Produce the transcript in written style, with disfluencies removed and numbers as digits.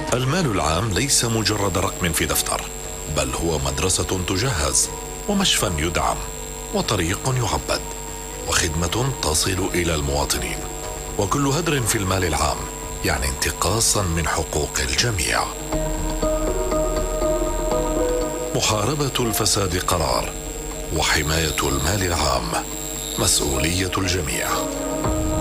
المال العام ليس مجرد رقم في دفتر، بل هو مدرسة تجهز، ومشفى يدعم، وطريق يعبد، وخدمة تصل إلى المواطنين. وكل هدر في المال العام يعني انتقاصا من حقوق الجميع. محاربة الفساد قرار، وحماية المال العام مسؤولية الجميع.